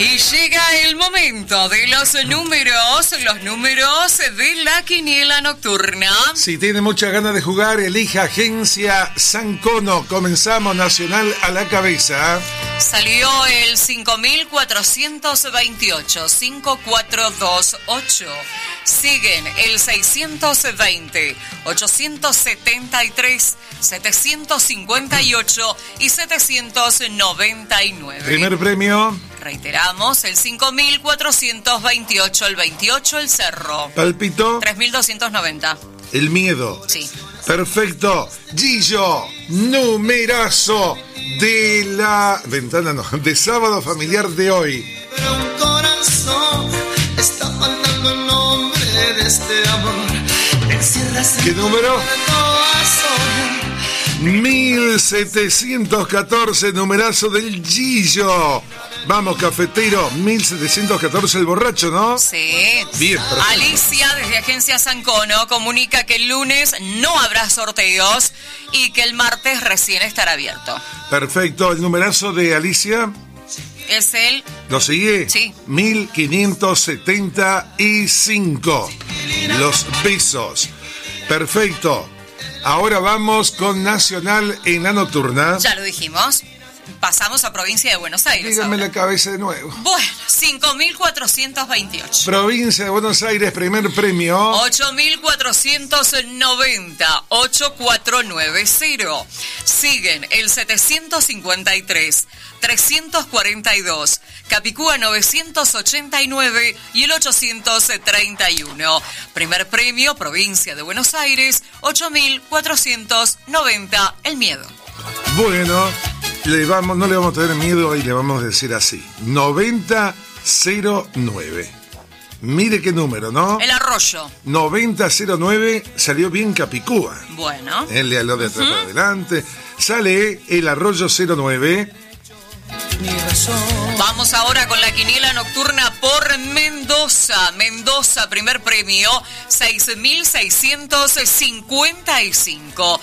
Y llega el momento de los números de la quiniela nocturna. Si tiene muchas ganas de jugar, elija Agencia Sancono. Comenzamos, Nacional a la cabeza. Salió el 5428, 5428. Siguen el 620, 873, 758 y 799. Primer premio. Reiteramos, el 5428, el 28, el Cerro. Palpito. 3290. El miedo. Sí. Perfecto. Gillo, numerazo de la ventana, no, de sábado familiar de hoy. Pero un corazón está mandando el nombre de este amor. ¿Qué número? 1714, numerazo del Gillo. Vamos, cafetero, 1714 el borracho, ¿no? Sí. Bien, perfecto. Alicia, desde Agencia Sancono, comunica que el lunes no habrá sorteos y que el martes recién estará abierto. Perfecto, el numerazo de Alicia. ¿Es el? ¿Lo sigue? Sí. 1575. Los besos. Perfecto. Ahora vamos con Nacional en la nocturna. Ya lo dijimos. Pasamos a Provincia de Buenos Aires. Dígame ahora. la cabeza de nuevo. Bueno, 5428. Provincia de Buenos Aires, primer premio. 8490, 8490. Siguen el 753, 342, Capicúa 989 y el 831. Primer premio, Provincia de Buenos Aires, 8490, el miedo. Bueno, no le vamos a tener miedo y le vamos a decir así. 9009. Mire qué número, ¿no? El Arroyo. 9009, salió bien Capicúa. Bueno. Él le habló de atrás para adelante. Sale el Arroyo 09. Vamos ahora con la quiniela nocturna por Mendoza. Mendoza, primer premio, 6.655.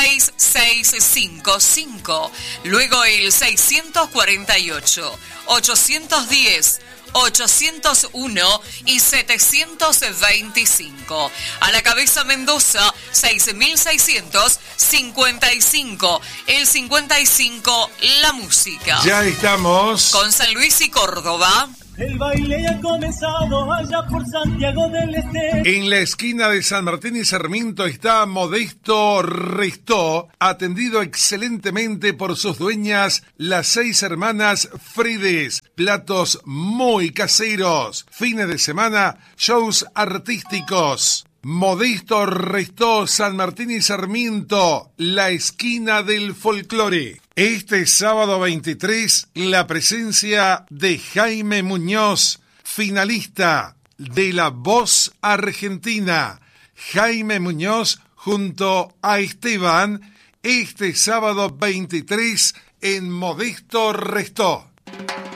6655. Luego el 648, 810, 801 y 725. A la cabeza Mendoza, 6.655. El 55, la música. Ya estamos. Con San Luis y Córdoba. El baile ya ha comenzado allá por Santiago del Este. En la esquina de San Martín y Sarmiento está Modesto Restó, atendido excelentemente por sus dueñas, las 6 hermanas Fredes. Platos muy caseros. Fines de semana, shows artísticos. Modesto Restó, San Martín y Sarmiento, la esquina del folclore. Este sábado 23, la presencia de Jaime Muñoz, finalista de La Voz Argentina. Jaime Muñoz junto a Esteban, este sábado 23 en Modesto Restó.